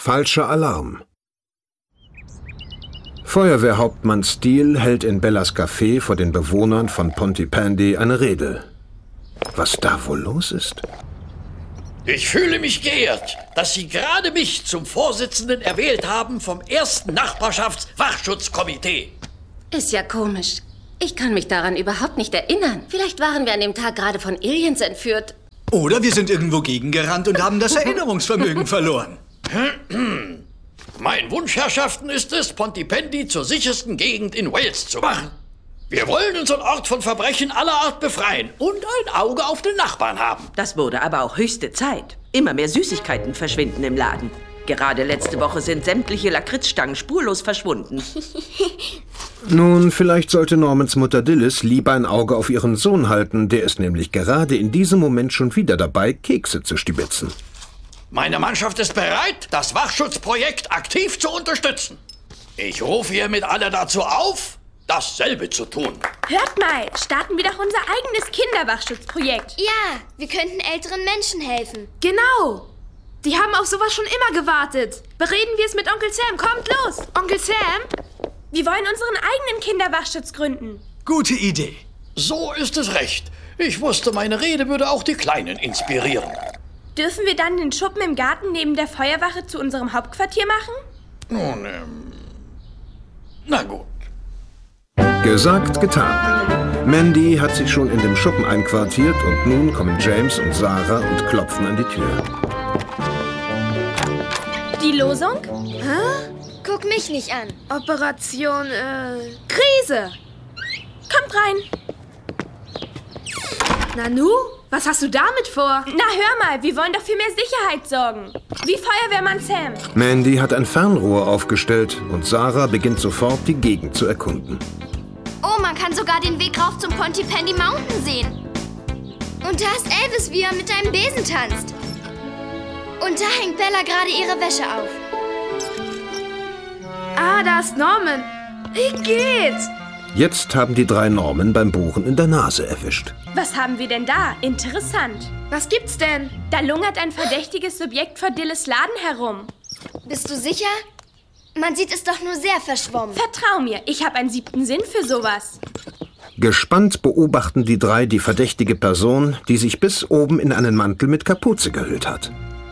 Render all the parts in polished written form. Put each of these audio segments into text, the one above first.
Falscher Alarm. Feuerwehrhauptmann Steele hält in Bellas Café vor den Bewohnern von Pontypandy eine Rede. Was da wohl los ist? Ich fühle mich geehrt, dass Sie gerade mich zum Vorsitzenden erwählt haben vom ersten Nachbarschafts-Wachschutzkomitee. Ist ja komisch. Ich kann mich daran überhaupt nicht erinnern. Vielleicht waren wir an dem Tag gerade von Aliens entführt. Oder wir sind irgendwo gegengerannt und haben das Erinnerungsvermögen verloren. Mein Wunsch, Herrschaften, ist es, Pontypandy zur sichersten Gegend in Wales zu machen. Wir wollen unseren Ort von Verbrechen aller Art befreien und ein Auge auf den Nachbarn haben. Das wurde aber auch höchste Zeit. Immer mehr Süßigkeiten verschwinden im Laden. Gerade letzte Woche sind sämtliche Lakritzstangen spurlos verschwunden. Nun, vielleicht sollte Normans Mutter Dilys lieber ein Auge auf ihren Sohn halten. Der ist nämlich gerade in diesem Moment schon wieder dabei, Kekse zu stibitzen. Meine Mannschaft ist bereit, das Wachschutzprojekt aktiv zu unterstützen. Ich rufe hiermit alle dazu auf, dasselbe zu tun. Hört mal, starten wir doch unser eigenes Kinderwachschutzprojekt. Ja, wir könnten älteren Menschen helfen. Genau. Die haben auf sowas schon immer gewartet. Bereden wir es mit Onkel Sam. Kommt los. Onkel Sam, wir wollen unseren eigenen Kinderwachschutz gründen. Gute Idee. So ist es recht. Ich wusste, meine Rede würde auch die Kleinen inspirieren. Dürfen wir dann den Schuppen im Garten neben der Feuerwache zu unserem Hauptquartier machen? Nun, na gut. Gesagt, getan. Mandy hat sich schon in dem Schuppen einquartiert und nun kommen James und Sarah und klopfen an die Tür. Die Losung? Guck mich nicht an. Operation, Krise. Kommt rein. Nanu, was hast du damit vor? Na, hör mal, wir wollen doch für mehr Sicherheit sorgen. Wie Feuerwehrmann Sam. Mandy hat ein Fernrohr aufgestellt und Sarah beginnt sofort, die Gegend zu erkunden. Oh, man kann sogar den Weg rauf zum Pontypandy Mountain sehen. Und da ist Elvis, wie er mit einem Besen tanzt. Und da hängt Bella gerade ihre Wäsche auf. Ah, da ist Norman. Wie geht's? Jetzt haben die drei Norman beim Bohren in der Nase erwischt. Was haben wir denn da? Interessant. Was gibt's denn? Da lungert ein verdächtiges Subjekt vor Dilys Laden herum. Bist du sicher? Man sieht es doch nur sehr verschwommen. Vertrau mir, ich habe einen 7. Sinn für sowas. Gespannt beobachten die drei die verdächtige Person, die sich bis oben in einen Mantel mit Kapuze gehüllt hat.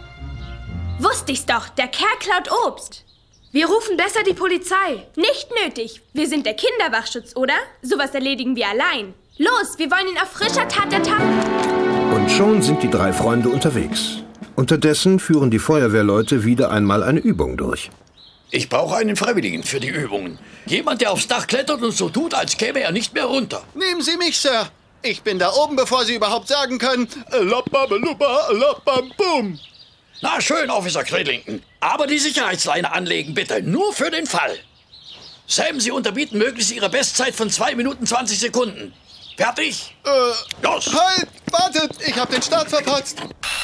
Wusste ich's doch, der Kerl klaut Obst. Wir rufen besser die Polizei. Nicht nötig. Wir sind der Kinderwachschutz, oder? Sowas erledigen wir allein. Los, wir wollen ihn auf frischer Tat ertappen. Und schon sind die drei Freunde unterwegs. Unterdessen führen die Feuerwehrleute wieder einmal eine Übung durch. Ich brauche einen Freiwilligen für die Übungen. Jemand, der aufs Dach klettert und so tut, als käme er nicht mehr runter. Nehmen Sie mich, Sir. Ich bin da oben, bevor Sie überhaupt sagen können. Lababaluba, labambum. Na schön, Officer Cridlington. Aber die Sicherheitsleine anlegen, bitte. Nur für den Fall. Sam, Sie unterbieten möglichst Ihre Bestzeit von 2 Minuten 20 Sekunden. Fertig? Los! Halt! Wartet! Ich hab den Start verpatzt.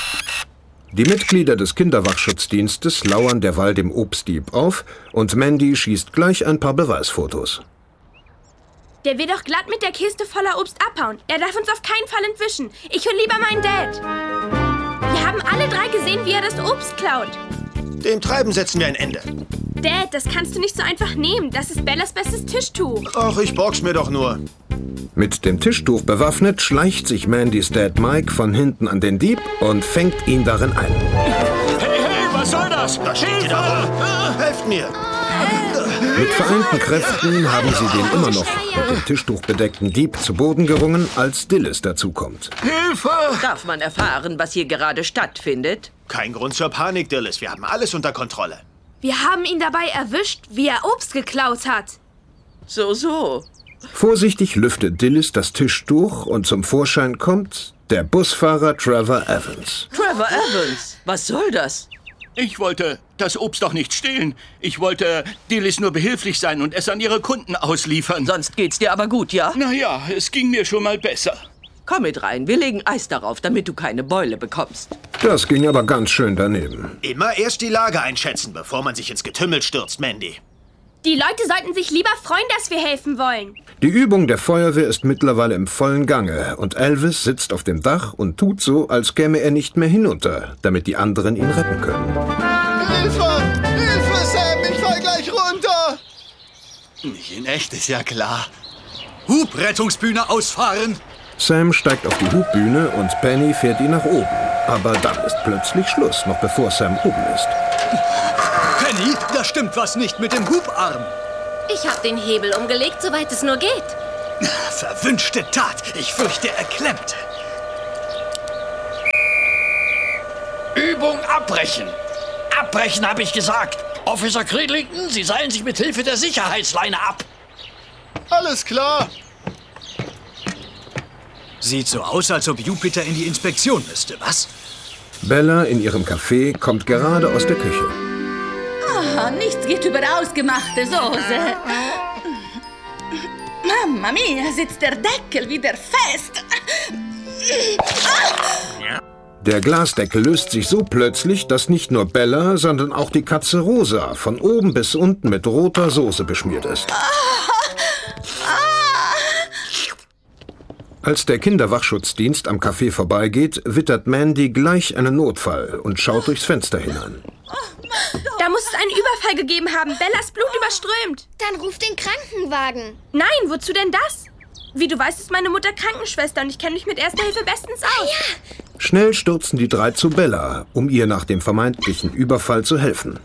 Die Mitglieder des Kinderwachschutzdienstes lauern derweil dem Obstdieb auf und Mandy schießt gleich ein paar Beweisfotos. Der will doch glatt mit der Kiste voller Obst abhauen. Er darf uns auf keinen Fall entwischen. Ich hol lieber meinen Dad. Wir haben alle 3 gesehen, wie er das Obst klaut. Dem Treiben setzen wir ein Ende. Dad, das kannst du nicht so einfach nehmen. Das ist Bellas bestes Tischtuch. Ach, ich borg's mir doch nur. Mit dem Tischtuch bewaffnet schleicht sich Mandys Dad Mike von hinten an den Dieb und fängt ihn darin ein. Hey, was soll das? Da steht ihr da rum. Helft mir. Mit vereinten Kräften haben sie den immer noch mit dem Tischtuch bedeckten Dieb zu Boden gerungen, als Dilys dazukommt. Hilfe! Darf man erfahren, was hier gerade stattfindet? Kein Grund zur Panik, Dilys. Wir haben alles unter Kontrolle. Wir haben ihn dabei erwischt, wie er Obst geklaut hat. So. Vorsichtig lüftet Dilys das Tischtuch und zum Vorschein kommt der Busfahrer Trevor Evans. Trevor Evans, was soll das? Ich wollte das Obst doch nicht stehlen. Ich wollte Dilys nur behilflich sein und es an ihre Kunden ausliefern. Sonst geht's dir aber gut, ja? Naja, es ging mir schon mal besser. Komm mit rein, wir legen Eis darauf, damit du keine Beule bekommst. Das ging aber ganz schön daneben. Immer erst die Lage einschätzen, bevor man sich ins Getümmel stürzt, Mandy. Die Leute sollten sich lieber freuen, dass wir helfen wollen. Die Übung der Feuerwehr ist mittlerweile im vollen Gange und Elvis sitzt auf dem Dach und tut so, als käme er nicht mehr hinunter, damit die anderen ihn retten können. Hilfe! Hilfe, Sam! Ich fall gleich runter! Nicht in echt, ist ja klar. Hubrettungsbühne ausfahren! Sam steigt auf die Hubbühne und Penny fährt ihn nach oben. Aber dann ist plötzlich Schluss, noch bevor Sam oben ist. Penny, da stimmt was nicht mit dem Hubarm. Ich habe den Hebel umgelegt, soweit es nur geht. Verwünschte Tat. Ich fürchte, er klemmt. Übung abbrechen. Abbrechen, habe ich gesagt. Officer Cridlington, Sie seilen sich mit Hilfe der Sicherheitsleine ab. Alles klar. Sieht so aus, als ob Jupiter in die Inspektion müsste, was? Bella in ihrem Café kommt gerade aus der Küche. Oh, nichts geht über ausgemachte Soße. Mamma mia, sitzt der Deckel wieder fest. Der Glasdeckel löst sich so plötzlich, dass nicht nur Bella, sondern auch die Katze Rosa von oben bis unten mit roter Soße beschmiert ist. Als der Kinderwachschutzdienst am Café vorbeigeht, wittert Mandy gleich einen Notfall und schaut durchs Fenster hinein. Da muss es einen Überfall gegeben haben. Bellas Blut überströmt. Dann ruf den Krankenwagen. Nein, wozu denn das? Wie du weißt, ist meine Mutter Krankenschwester und ich kenne mich mit Erster Hilfe bestens aus. Ja. Schnell stürzen die drei zu Bella, um ihr nach dem vermeintlichen Überfall zu helfen.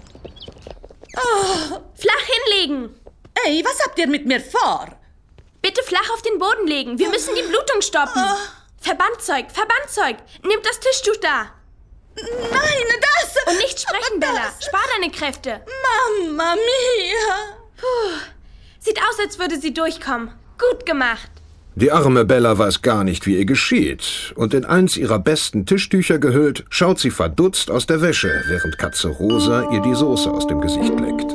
Flach hinlegen. Ey, was habt ihr mit mir vor? Bitte flach auf den Boden legen. Wir müssen die Blutung stoppen. Verbandzeug. Nehmt das Tischtuch da. Nein, das... Und nicht sprechen, Bella. Spar deine Kräfte. Mamma mia. Puh. Sieht aus, als würde sie durchkommen. Gut gemacht. Die arme Bella weiß gar nicht, wie ihr geschieht. Und in eins ihrer besten Tischtücher gehüllt, schaut sie verdutzt aus der Wäsche, während Katze Rosa ihr die Soße aus dem Gesicht leckt.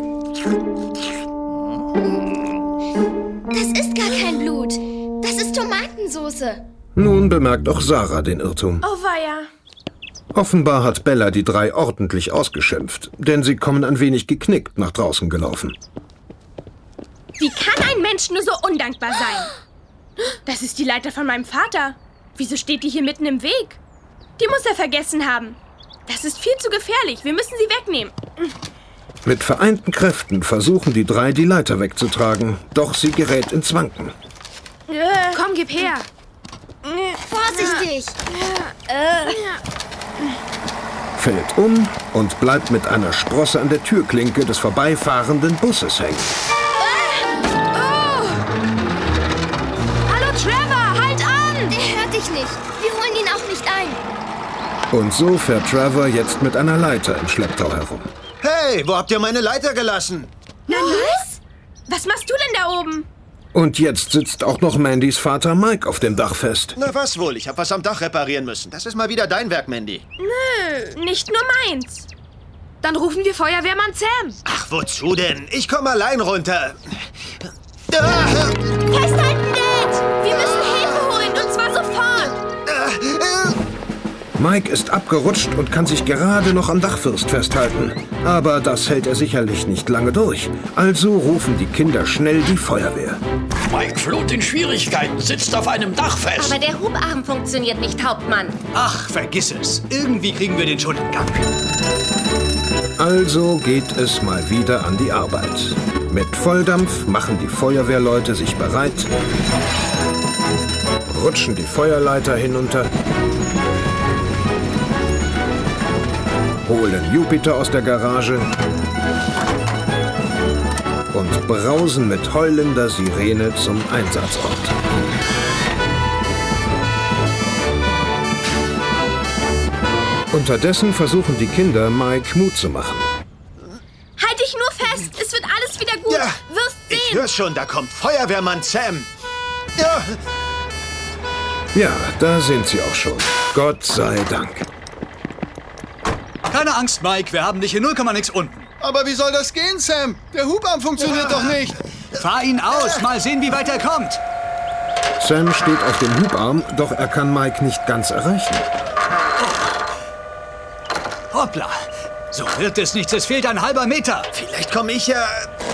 Das ist gar kein Blut. Das ist Tomatensoße. Nun bemerkt auch Sarah den Irrtum. Oh weia. Offenbar hat Bella die drei ordentlich ausgeschimpft, denn sie kommen ein wenig geknickt nach draußen gelaufen. Wie kann ein Mensch nur so undankbar sein? Das ist die Leiter von meinem Vater. Wieso steht die hier mitten im Weg? Die muss er vergessen haben. Das ist viel zu gefährlich. Wir müssen sie wegnehmen. Mit vereinten Kräften versuchen die drei, die Leiter wegzutragen, doch sie gerät ins Wanken. Komm, gib her. Vorsichtig. Fällt um und bleibt mit einer Sprosse an der Türklinke des vorbeifahrenden Busses hängen. Hallo, Trevor, halt an! Der hört dich nicht. Wir holen ihn auch nicht ein. Und so fährt Trevor jetzt mit einer Leiter im Schlepptau herum. Hey, wo habt ihr meine Leiter gelassen? Na, was? Was machst du denn da oben? Und jetzt sitzt auch noch Mandys Vater Mike auf dem Dach fest. Na was wohl, ich hab was am Dach reparieren müssen. Das ist mal wieder dein Werk, Mandy. Nö, nicht nur meins. Dann rufen wir Feuerwehrmann Sam. Ach, wozu denn? Ich komm allein runter. Festhalten, Dad! Wir müssen Hilfe holen, und zwar sofort. Mike ist abgerutscht und kann sich gerade noch am Dachfirst festhalten. Aber das hält er sicherlich nicht lange durch. Also rufen die Kinder schnell die Feuerwehr. Mike floht in Schwierigkeiten, sitzt auf einem Dach fest. Aber der Hubarm funktioniert nicht, Hauptmann. Ach, vergiss es. Irgendwie kriegen wir den schon in Gang. Also geht es mal wieder an die Arbeit. Mit Volldampf machen die Feuerwehrleute sich bereit, rutschen die Feuerleiter hinunter, holen Jupiter aus der Garage und brausen mit heulender Sirene zum Einsatzort. Unterdessen versuchen die Kinder, Mike Mut zu machen. Halt dich nur fest, es wird alles wieder gut. Ja, Wirst sehen. ich hör's schon, da kommt Feuerwehrmann Sam. Ja. Ja, da sind sie auch schon. Gott sei Dank. Keine Angst, Mike, wir haben dich in 0, nix unten. Aber wie soll das gehen, Sam? Der Hubarm funktioniert doch nicht. Fahr ihn aus, mal sehen, wie weit er kommt. Sam steht auf dem Hubarm, doch er kann Mike nicht ganz erreichen. Hoppla, so wird es nichts, es fehlt ein halber Meter. Vielleicht komme ich ja...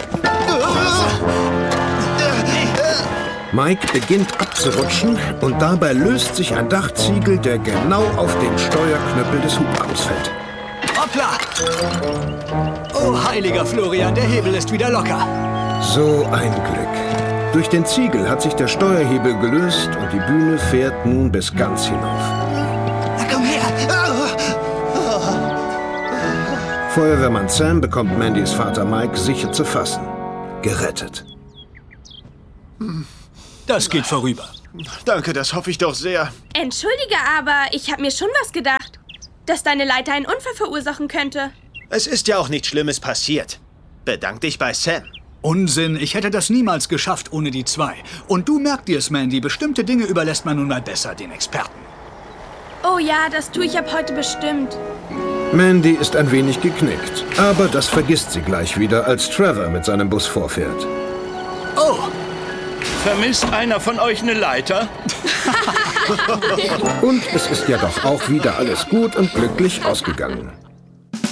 Mike beginnt abzurutschen und dabei löst sich ein Dachziegel, der genau auf den Steuerknüppel des Hubarms fällt. Hoppla, Oh, heiliger Florian, der Hebel ist wieder locker. So ein Glück. Durch den Ziegel hat sich der Steuerhebel gelöst und die Bühne fährt nun bis ganz hinauf. Na, komm her. Feuerwehrmann Sam bekommt Mandys Vater Mike sicher zu fassen. Gerettet. Das geht vorüber. Danke, das hoffe ich doch sehr. Entschuldige, aber ich habe mir schon was gedacht. Dass deine Leiter einen Unfall verursachen könnte. Es ist ja auch nichts Schlimmes passiert. Bedank dich bei Sam. Unsinn, ich hätte das niemals geschafft ohne die zwei. Und du merk dir's, Mandy, bestimmte Dinge überlässt man nun mal besser den Experten. Oh ja, das tue ich ab heute bestimmt. Mandy ist ein wenig geknickt, aber das vergisst sie gleich wieder, als Trevor mit seinem Bus vorfährt. Oh! Vermisst einer von euch eine Leiter? Und es ist ja doch auch wieder alles gut und glücklich ausgegangen.